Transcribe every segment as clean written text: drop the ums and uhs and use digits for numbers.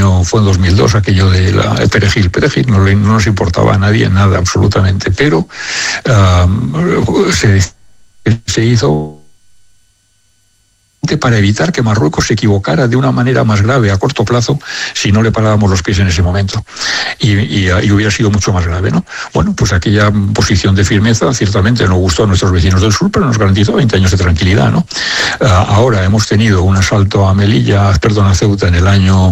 fue en 2002, aquello de el perejil. Perejil no nos importaba a nadie nada, absolutamente, pero se hizo para evitar que Marruecos se equivocara de una manera más grave a corto plazo si no le parábamos los pies en ese momento, y hubiera sido mucho más grave, ¿no? Bueno, pues aquella posición de firmeza ciertamente no gustó a nuestros vecinos del sur, pero nos garantizó 20 años de tranquilidad, ¿no? Ahora hemos tenido un asalto a a Ceuta en el año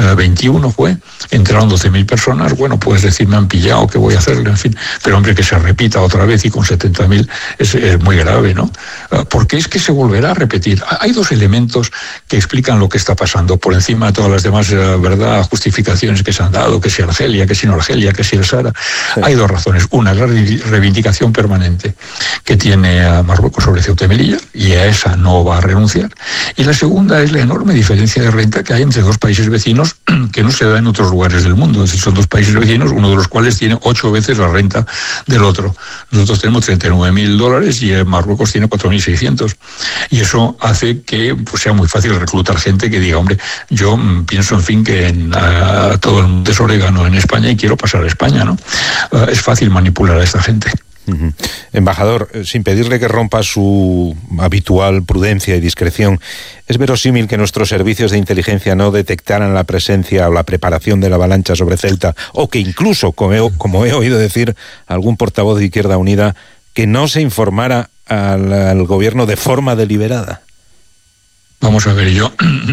21 entraron 12.000 personas. Bueno, puedes decir, me han pillado, ¿qué voy a hacerle? En fin, pero hombre, que se repita otra vez y con 70.000 es muy grave, ¿no? Porque es que se volverá a repetir. Hay dos elementos que explican lo que está pasando, por encima de todas las demás, justificaciones que se han dado, que si Argelia, que si no Argelia, que si el Sahara. Sí. Hay dos razones. Una es la reivindicación permanente que tiene Marruecos sobre Ceuta y Melilla, y a esa no va a renunciar. Y la segunda es la enorme diferencia de renta que hay entre dos países vecinos que no se da en otros lugares del mundo. Es decir, son dos países vecinos, uno de los cuales tiene 8 veces la renta del otro. Nosotros tenemos $39.000 y Marruecos tiene 4.600. Y eso hace que pues, sea muy fácil reclutar gente que diga, hombre, yo pienso, en fin, que todo el mundo es orégano en España y quiero pasar a España, ¿no? Es fácil manipular a esta gente. Uh-huh. Embajador, sin pedirle que rompa su habitual prudencia y discreción, ¿es verosímil que nuestros servicios de inteligencia no detectaran la presencia o la preparación de la avalancha sobre Ceuta, o que incluso, como he oído decir algún portavoz de Izquierda Unida, que no se informara al gobierno de forma deliberada? Vamos a ver, yo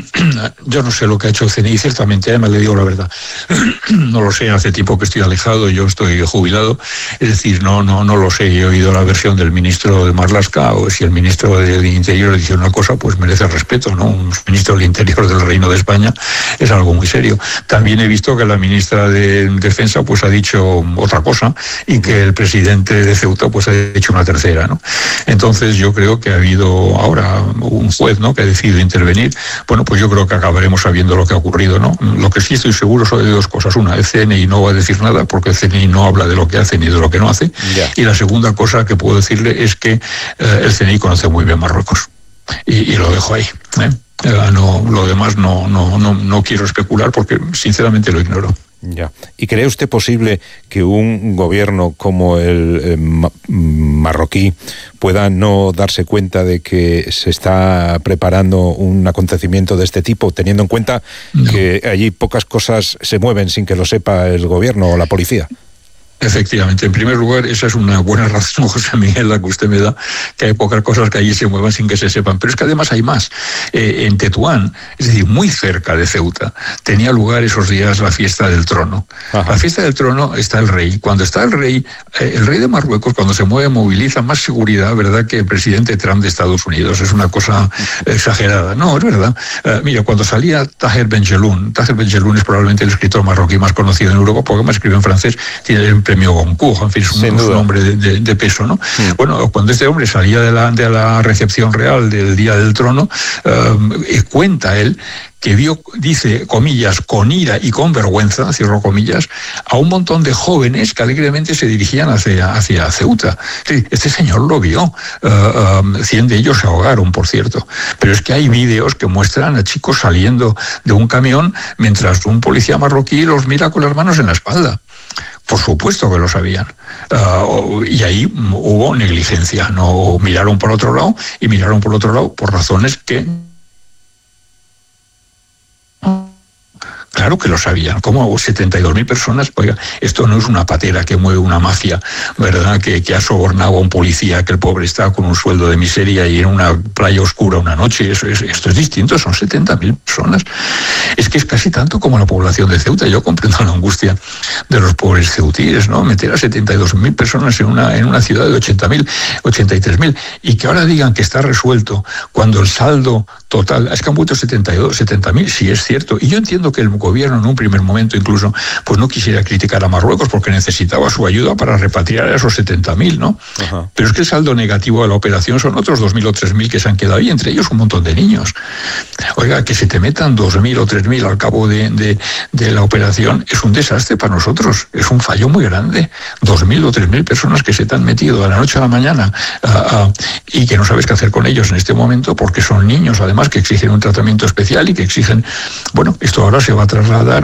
no sé lo que ha hecho el CNI, ciertamente, además le digo la verdad. No lo sé, hace tiempo que estoy alejado, yo estoy jubilado, es decir, no lo sé. He oído la versión del ministro de Marlaska, o si el ministro del Interior dice una cosa, pues merece respeto, ¿no? Un ministro del Interior del Reino de España es algo muy serio. También he visto que la ministra de Defensa pues ha dicho otra cosa, y que el presidente de Ceuta pues ha dicho una tercera, ¿no? Entonces yo creo que ha habido ahora un juez, ¿no?, que ha decidido intervenir. Bueno, pues yo creo que acabaremos sabiendo lo que ha ocurrido, ¿no? Lo que sí estoy seguro son de dos cosas. Una, el CNI no va a decir nada, porque el CNI no habla de lo que hace ni de lo que no hace. Yeah. Y la segunda cosa que puedo decirle es que el CNI conoce muy bien Marruecos. Y lo dejo ahí, ¿eh? Lo demás no quiero especular, porque sinceramente lo ignoro. Ya. ¿Y cree usted posible que un gobierno como el marroquí pueda no darse cuenta de que se está preparando un acontecimiento de este tipo, teniendo en cuenta que allí pocas cosas se mueven sin que lo sepa el gobierno o la policía? Efectivamente, en primer lugar, esa es una buena razón, José Miguel, la que usted me da, que hay pocas cosas que allí se muevan sin que se sepan. Pero es que además hay más. En Tetuán, es decir, muy cerca de Ceuta, tenía lugar esos días la fiesta del trono. Ajá. La fiesta del trono está el rey. Cuando está el rey de Marruecos, cuando se mueve, moviliza más seguridad, ¿verdad?, que el presidente Trump de Estados Unidos. Es una cosa exagerada. No, es verdad. Mira, cuando salía Taher Ben Jelloun es probablemente el escritor marroquí más conocido en Europa, porque además escribe en francés, tiene el premio Goncourt, en fin, es un hombre de peso, ¿no? Sí. Bueno, cuando este hombre salía de la recepción real del día del trono, cuenta él que vio, dice, comillas, con ira y con vergüenza, cierro comillas, a un montón de jóvenes que alegremente se dirigían hacia Ceuta. Este señor lo vio. 100 de ellos se ahogaron, por cierto. Pero es que hay vídeos que muestran a chicos saliendo de un camión mientras un policía marroquí los mira con las manos en la espalda. Por supuesto que lo sabían. Y ahí hubo negligencia. No miraron por otro lado, y miraron por otro lado por razones que... Claro que lo sabían. ¿Cómo 72.000 personas? Oiga, esto no es una patera que mueve una mafia, ¿verdad?, que ha sobornado a un policía, que el pobre está con un sueldo de miseria y en una playa oscura una noche. Esto es distinto, son 70.000 personas. Es que es casi tanto como la población de Ceuta. Yo comprendo la angustia de los pobres ceutíes, ¿no? Meter a 72.000 personas en una ciudad de 80.000, 83.000, y que ahora digan que está resuelto cuando el saldo total es que han vuelto 70.000, sí es cierto. Y yo entiendo que el gobierno en un primer momento incluso pues no quisiera criticar a Marruecos porque necesitaba su ayuda para repatriar a esos 70.000, ¿no? Ajá. Pero es que el saldo negativo de la operación son otros 2.000 o 3.000 que se han quedado ahí, entre ellos un montón de niños. Oiga, que se te metan 2.000 o 3.000 al cabo de la operación es un desastre para nosotros, es un fallo muy grande. 2.000 o 3.000 personas que se te han metido de la noche a la mañana y que no sabes qué hacer con ellos en este momento, porque son niños además que exigen un tratamiento especial y que exigen, bueno, esto ahora se va a trasladar